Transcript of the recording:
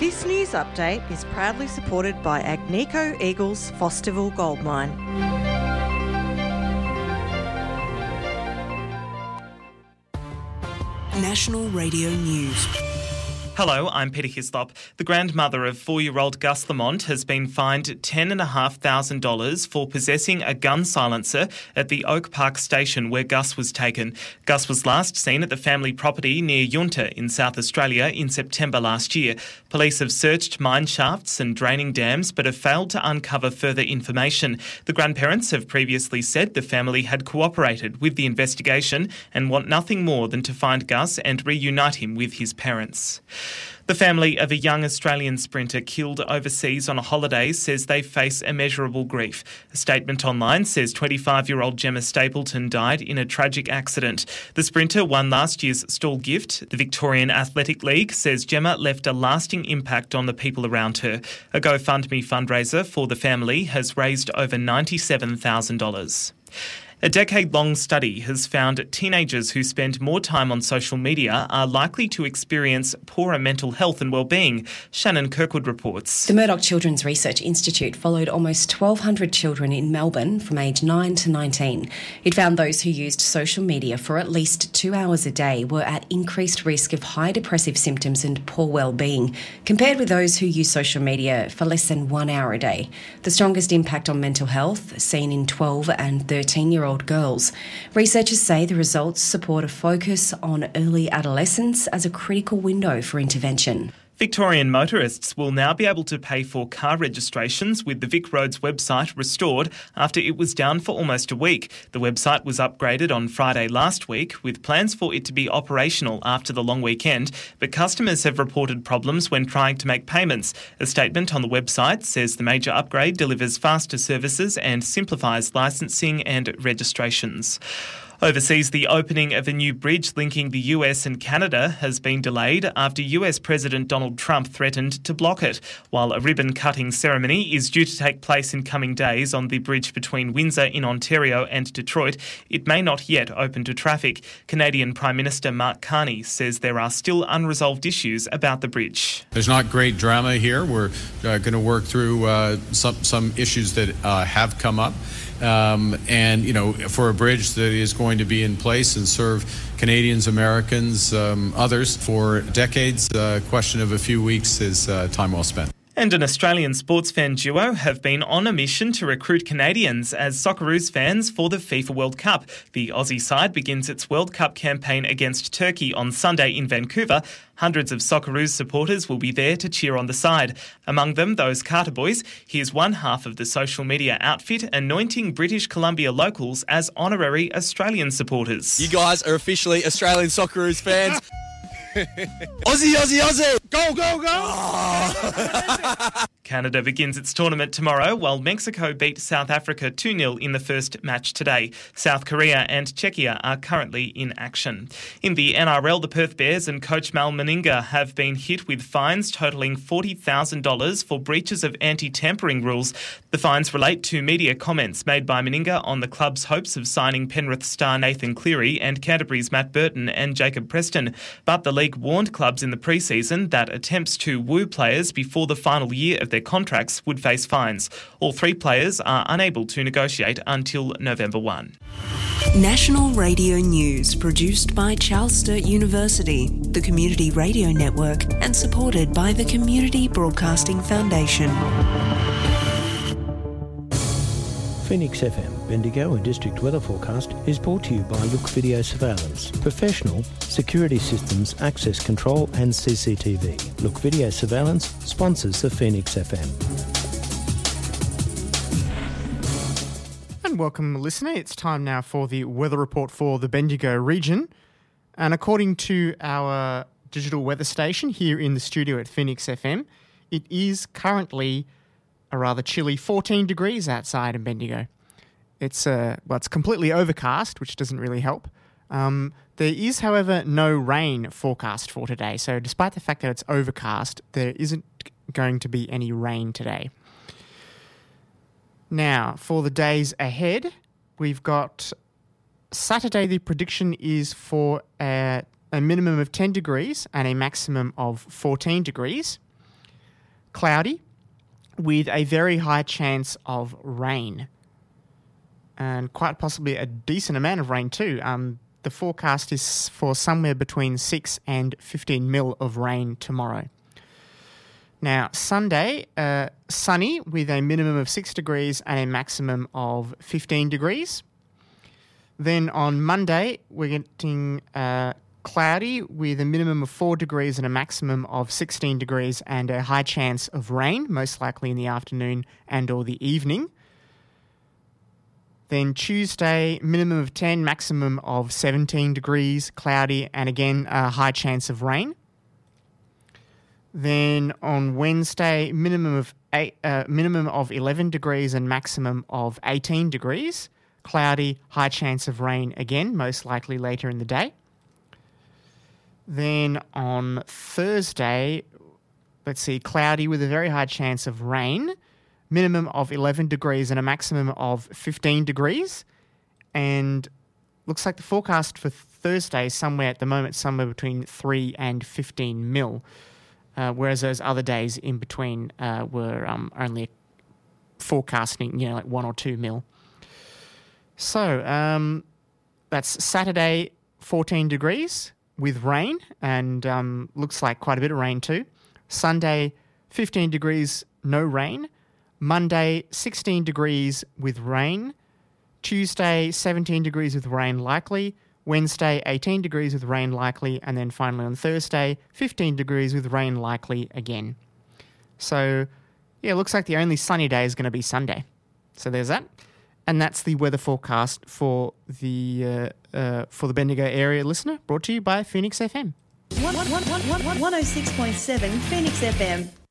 This news update is proudly supported by Agnico Eagles Fosterville Gold Mine. National Radio News. Hello, I'm Peter Hislop. The grandmother of 4-year-old Gus Lamont has been fined $10,500 for possessing a gun silencer at the Oak Park station where Gus was taken. Gus was last seen at the family property near Yunta in South Australia in September last year. Police have searched mine shafts and draining dams but have failed to uncover further information. The grandparents have previously said the family had cooperated with the investigation and want nothing more than to find Gus and reunite him with his parents. The family of a young Australian sprinter killed overseas on a holiday says they face immeasurable grief. A statement online says 25-year-old Gemma Stapleton died in a tragic accident. The sprinter won last year's Stall Gift. The Victorian Athletic League says Gemma left a lasting impact on the people around her. A GoFundMe fundraiser for the family has raised over $97,000. A decade-long study has found teenagers who spend more time on social media are likely to experience poorer mental health and well-being. Shannon Kirkwood reports. The Murdoch Children's Research Institute followed almost 1,200 children in Melbourne from age 9 to 19. It found those who used social media for at least 2 hours a day were at increased risk of high depressive symptoms and poor well-being, compared with those who use social media for less than 1 hour a day. The strongest impact on mental health seen in 12 and 13-year-old girls. Researchers say the results support a focus on early adolescence as a critical window for intervention. Victorian motorists will now be able to pay for car registrations with the Vic Roads website restored after it was down for almost a week. The website was upgraded on Friday last week with plans for it to be operational after the long weekend, but customers have reported problems when trying to make payments. A statement on the website says the major upgrade delivers faster services and simplifies licensing and registrations. Overseas, the opening of a new bridge linking the US and Canada has been delayed after US President Donald Trump threatened to block it. While a ribbon-cutting ceremony is due to take place in coming days on the bridge between Windsor in Ontario and Detroit, it may not yet open to traffic. Canadian Prime Minister Mark Carney says there are still unresolved issues about the bridge. There's not great drama here. We're going to work through some issues that have come up. And, you know, for a bridge that is going to be in place and serve Canadians, Americans, others for decades, question of a few weeks is time well spent. And an Australian sports fan duo have been on a mission to recruit Canadians as Socceroos fans for the FIFA World Cup. The Aussie side begins its World Cup campaign against Turkey on Sunday in Vancouver. Hundreds of Socceroos supporters will be there to cheer on the side. Among them, those Carter boys. Here's one half of the social media outfit anointing British Columbia locals as honorary Australian supporters. You guys are officially Australian Socceroos fans. Aussie, Aussie, Aussie! Go, go, go! Oh. Canada begins its tournament tomorrow, while Mexico beat South Africa 2-0 in the first match today. South Korea and Czechia are currently in action. In the NRL, the Perth Bears and coach Mal Meninga have been hit with fines totalling $40,000 for breaches of anti-tampering rules. The fines relate to media comments made by Meninga on the club's hopes of signing Penrith star Nathan Cleary and Canterbury's Matt Burton and Jacob Preston. But the league warned clubs in the pre-season that attempts to woo players before the final year of their contracts would face fines. All three players are unable to negotiate until November 1. National Radio News, produced by Charles Sturt University, the Community Radio Network, and supported by the Community Broadcasting Foundation. Phoenix FM, Bendigo and District Weather Forecast is brought to you by Look Video Surveillance. Professional security systems, access control and CCTV. Look Video Surveillance sponsors the Phoenix FM. And welcome, listener. It's time now for the weather report for the Bendigo region. And according to our digital weather station here in the studio at Phoenix FM, it is currently a rather chilly 14 degrees outside in Bendigo. It's completely overcast, which doesn't really help. There is, however, no rain forecast for today. So despite the fact that it's overcast, there isn't going to be any rain today. Now, for the days ahead, we've got Saturday. The prediction is for a minimum of 10 degrees and a maximum of 14 degrees. cloudy with a very high chance of rain. And quite possibly a decent amount of rain too. The forecast is for somewhere between 6 and 15 mil of rain tomorrow. Now, Sunday, sunny with a minimum of 6 degrees and a maximum of 15 degrees. Then on Monday, we're getting cloudy with a minimum of 4 degrees and a maximum of 16 degrees and a high chance of rain, most likely in the afternoon and or the evening. Then Tuesday, minimum of 10, maximum of 17 degrees, cloudy, and again, a high chance of rain. Then on Wednesday, minimum of 11 degrees and maximum of 18 degrees, cloudy, high chance of rain again, most likely later in the day. Then on Thursday, cloudy with a very high chance of rain, minimum of 11 degrees and a maximum of 15 degrees. And looks like the forecast for Thursday is somewhere between 3 and 15 mil, whereas those other days in between were only forecasting, like 1 or 2 mil. So that's Saturday, 14 degrees with rain, and looks like quite a bit of rain too. Sunday, 15 degrees, no rain. Monday, 16 degrees with rain. Tuesday, 17 degrees with rain likely. Wednesday, 18 degrees with rain likely. And then finally on Thursday, 15 degrees with rain likely again. So, yeah, it looks like the only sunny day is going to be Sunday. So there's that. And that's the weather forecast for the Bendigo area listener, brought to you by Phoenix FM. 106.7 Phoenix FM.